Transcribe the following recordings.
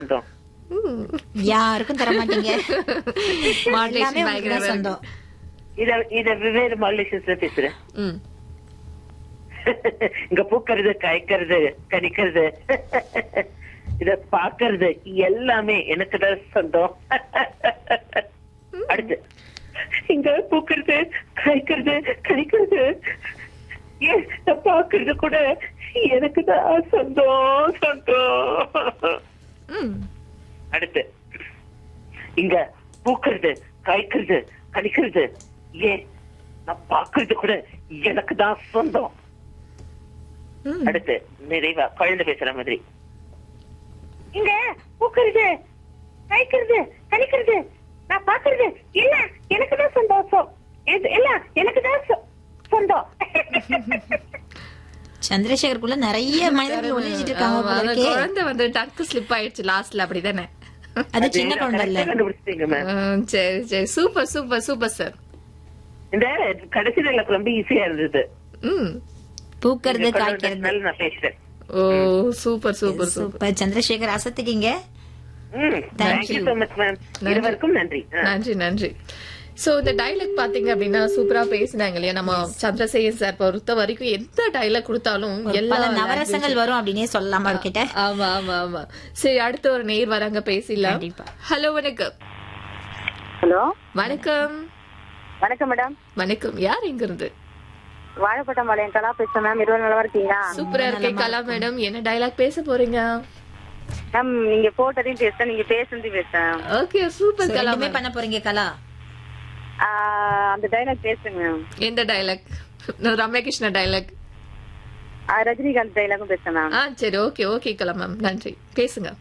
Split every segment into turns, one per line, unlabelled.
சொந்தம்.
யாருக்கும் தர மாட்டீங்க. எல்லாமே உங்களுக்கு தான்
பயங்கர
சொந்தம்.
இத வெவ்வேறு மாடுலேஷன்ஸ்ல பேசுறேன்.
ம்.
இங்க பூக்கிறது, காய்க்கிறது, கனிக்கிறது, இத பாக்குறது எல்லாமே எனக்கு தான் சொந்தம். அடுத்து இங்க பூக்கிறது, காய்க்கிறது, கனிக்கிறது, ஏன் பாக்குறது கூட எனக்கு தான் சொந்தம் சொந்தம்.
ம்.
அடுத்து இங்க பூக்கிறது, காய்க்கிறது, கனிக்கிறது, ஏன் நான் பாக்குறது கூட எனக்கு தான் சொந்தம்.
ம்.
அடுத்து நிறைவா குழந்தை பேசுற மாதிரி இங்க பூக்கிறது, காய்க்கிறது, கனிக்கிறது, நான் பாக்குறது இல்ல எனக்கு தான் சந்தோஷம், இல்ல எனக்கு தான் சொந்தம்.
சந்திரசேகருக்குள்ள நிறைய மனிதர்கள் ஒளிஞ்சிட்டு இருக்காங்க
ஆமா,
போல
அந்த
இருக்கே.
குழந்தை வந்து டக்கு ஸ்லிப் ஆயிடுச்சு லாஸ்ட்ல, அப்படிதானே?
அது சின்ன குழந்தை இல்ல.
கண்டுபிடிச்சிட்டீங்க மேம்.
சரி சரி, சூப்பர் சூப்பர் சூப்பர் சார்.
இந்த கடைசியில எனக்கு ரொம்ப ஈஸியா இருந்தது.
ம்.
பூக்கிறது,
நீங்க
காய்க்கிறது.
கொண்டு நான் பேசுறேன்.
ஓ super super super.
Super Chandrasekhar, அசத்துக்கீங்க.
Thank you so much ma'am. இருவருக்கும் நன்றி.
நன்றி நன்றி. சோ இந்த டைலாக் பாத்தீங்க அப்படின்னா சூப்பரா பேசினாங்க இல்லையா நம்ம சந்திரசேகர் சார். பொறுத்த வரைக்கும் எந்த டைலாக் கொடுத்தாலும் எல்லா
பல நவரசங்கள் வரும் அப்படின்னே சொல்லலாம் அவர்கிட்ட.
ஆமா ஆமா ஆமா. சரி, அடுத்த ஒரு நேர் வராங்க, பேசிடலாம்.
கண்டிப்பா.
ஹலோ, வணக்கம்.
ஹலோ,
வணக்கம்.
வணக்கம் மேடம்.
வணக்கம், யார் எங்க இருந்து?
வாழைப்பட்டம் பாளையம் கலா பேசுறேன் மேம். இருபது நல்லா இருக்கீங்களா?
சூப்பரா இருக்கேன் கலா மேடம். என்ன டைலாக் பேச போறீங்க?
மேம், நீங்க போட்டதையும் பேசுறேன், நீங்க பேசுனதையும் பேசுறேன்.
ஓகே, சூப்பர் கலா
எல்லாமே
மேம்.
பண்ண போறீங்க கலா.
அந்த டைலாக் பேசுங்க மேம்.
எந்த டைலாக்? ரம்யகிருஷ்ண டைலாக்?
ரஜினிகாந்த் டைலாக்கும் பேசுறேன் மேம்.
சரி, ஓகே ஓகே கலா மேம், நன்றி, பேசுங்க.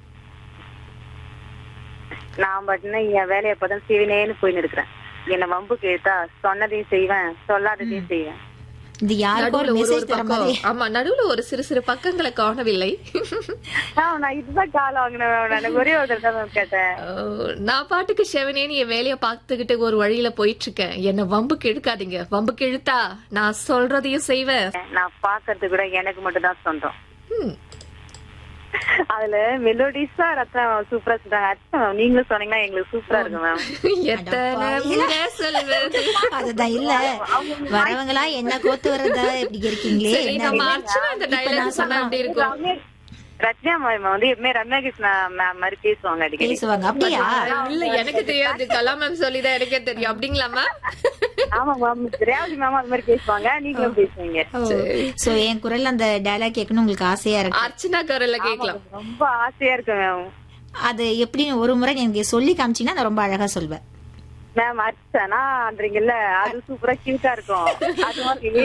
நான் பாட்டுன்னா என் வேலையை அப்பதான் செய்வேனேன்னு போயின்னு இருக்கிறேன். என்ன வம்புக்கு ஏத்தா சொன்னதையும் செய்வேன், சொல்லாததையும் செய்வேன்.
இது யாருக்கும் ஒரு
நடுவுல ஒரு
மெசேஜ் தர
பக்கம்,
மாதிரி.
ஆமா, நடுவுல ஒரு சிறு சிறு பக்கங்களை காணவில்லை.
நான் இதுதான் கால் வாங்கினேன் மேம். நான் ஒரே ஒரு தடவை தான் மேம் கேட்டேன்.
நான் பாட்டுக்கு செவனேன்னு என் வேலைய பாத்துக்கிட்டு ஒரு வழியில போயிட்டு இருக்கேன். என்ன வம்புக்கு இழுக்காதீங்க. வம்புக்கு இழுத்தா நான் சொல்றதையும் செய்வேன்.
நான் பாக்குறது கூட எனக்கு மட்டும் தான் சொந்தம்.
ம்.
அதுல மெலோடிஸா ரத்தம் சூப்பரா சொல்றாங்க. அர்த்தம் நீங்களும் சொன்னீங்கன்னா எங்களுக்கு சூப்பரா இருக்கு மேம்.
எத்தனை முறை சொல்வது.
அதுதான் இல்ல, வரவங்களா என்ன கோத்து வர்றதா இப்படி இருக்கீங்களே.
சரி,
என்ன
நம்ம
இது?
அர்ச்சனா இந்த
இப்ப
டைலாக்
நான்
சொன்னா எப்படி இருக்கும்?
ரத்னா மேம் வந்து எப்பவுமே ரம்யா கிருஷ்ணா மேம் மாதிரி பேசுவாங்க அடிக்கடி.
பேசுவாங்க அப்படியா?
இல்ல, எனக்கு தெரியாது. கலா மேம் சொல்லிதான் எனக்கே தெரியும். அப்படிங்களாமா?
ஆமா மேம், ரேவதி மேம் அது மாதிரி பேசுவாங்க, நீங்களும் பேசுவீங்க.
சோ என் குரல் அந்த டயலாக் கேட்கணும் உங்களுக்கு ஆசையா இருக்கு.
அர்ச்சனா குரல்ல கேட்கலாம்.
ரொம்ப ஆசையா இருக்கு மேம்.
அது எப்படின்னு ஒரு முறை நீங்க சொல்லி காமிச்சீங்கன்னா நான் ரொம்ப அழகா சொல்வேன்.
மேம் அர்ச்சனான்றீங்கல்ல, அது சூப்பரா கியூட்டா இருக்கும். அது மாதிரி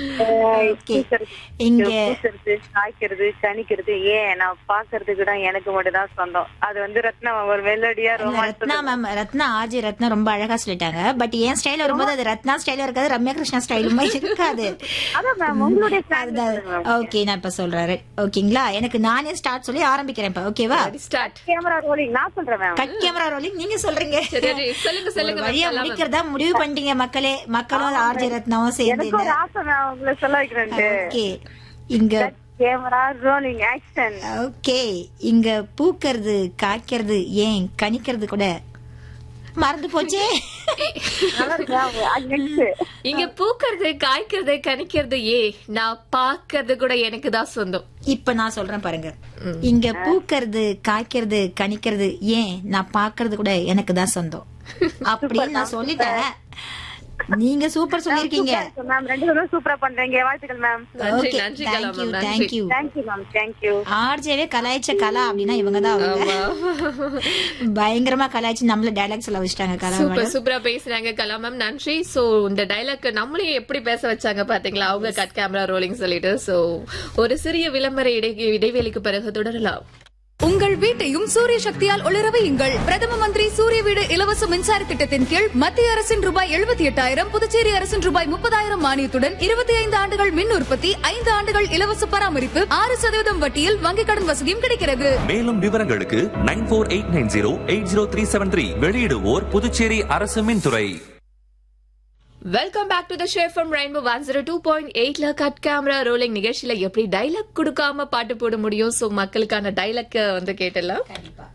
இங்க
காய்க்கிறது, கனிக்கிறது, ஏன் நான் பாக்குறது கூட எனக்கு மட்டும் தான் சொந்தம். அது வந்து ரத்னா ஒரு மெலோடியா
ரத்னா மேம், ரத்னா ஆர்ஜி ரத்னா ரொம்ப அழகா சொல்லிட்டாங்க. பட் என் ஸ்டைல் வரும்போது அது ரத்னா ஸ்டைலும் இருக்காது, ரம்யா கிருஷ்ணா ஸ்டைலுமே இருக்காது.
அதான் மேம் உங்களுடைய
ஓகே, நான் இப்ப சொல்றேன். ஓகேங்களா? எனக்கு நானே ஸ்டார்ட் சொல்லி ஆரம்பிக்கிறேன் இப்ப. ஓகேவா?
ஸ்டார்ட்.
கேமரா ரோலிங் நான் சொல்றேன் மேம்.
கட் கேமரா ரோலிங் நீங்க சொல்றீங்க.
சரி, சொல்லுங்க
ஒரு
சொல்லுங்க.
வழியா முடிக்கிறதா முடிவு பண்ணிட்டீங்க மக்களே. மக்களும் ஆர்ஜி ரத்னாவும் சேர்ந்து.
எனக்கு ஒரு ஆசை நான் உங்களை சொல்ல வைக்கிறேன்.
ஓகே, இங்க
கேமரா ரோலிங் ஆக்ஷன்.
ஓகே, இங்க பூக்கிறது, காய்க்கிறது, ஏன் கனிக்கிறது கூட மறந்து போச்சே.
நல்லா இருக்கு மேம். அது நெக்ஸ்ட்
இங்க பூக்கிறது, காய்க்கிறது, கனிக்கிறது, நான் பாக்குறது கூட எனக்கு தான் சொந்தம்.
இப்ப நான் சொல்றேன் பாருங்க. இங்க பூக்கிறது, காய்க்கிறது, கனிக்கிறது, ஏன் நான் பாக்குறது கூட எனக்கு தான் சொந்தம் அப்படின்னு நான் சொல்லிட்டேன். நீங்க சூப்பர் சொல்லிருக்கீங்க
மேம். ரெண்டு பேரும் சூப்பரா பண்றீங்க. வாழ்த்துக்கள் மேம்.
நன்றி
ஓகே,
நன்றி கலா
தேங்க்யூ
மேம், நன்றி.
தேங்க்யூ.
Thank you ma'am. தேங்க்யூ.
ஆர்ஜேவே கலாய்ச்ச கலா அப்படின்னா இவங்கதான். அவங்க பயங்கரமா கலாய்ச்சி நம்மள டைலாக் சொல்ல வச்சிட்டாங்க கலா
சூப்பர்
மேடம்.
சூப்பரா பேசுறாங்க கலா மேம், நன்றி. சோ இந்த டைலாக் நம்மளையும் எப்படி பேச வச்சாங்க பாத்தீங்களா, அவங்க கட் கேமரா ரோலிங் சொல்லிட்டு. சோ ஒரு சிறிய விளம்பர இடைவேளைக்கு பிறகு தொடரலாம்.
உங்கள் வீட்டையும் சூரிய சக்தியால் ஒளிர வையுங்கள். பிரதம மந்திரி சூரிய வீடு இலவச மின்சார திட்டத்தின் கீழ் மத்திய அரசின் ரூபாய் 78,000, புதுச்சேரி அரசின் ரூபாய் 30,000 மானியத்துடன் 25 ஆண்டுகள் மின் உற்பத்தி, 5 ஆண்டுகள் இலவச பராமரிப்பு, 6% வட்டியில் வங்கிக் கடன் வசதியும் கிடைக்கிறது.
மேலும் விவரங்களுக்கு 9489080373. வெளியிடுவோர் புதுச்சேரி அரசு மின்துறை.
Welcome back to the show from rainbow 102.8ல cut camera rolling நிகழ்ச்சியில எப்படி டைலாக் கொடுக்காம பாட்டு போட முடியும். சோ மக்களுக்கான டைலாக் வந்து கேட்டலாம்.
கண்டிப்பா.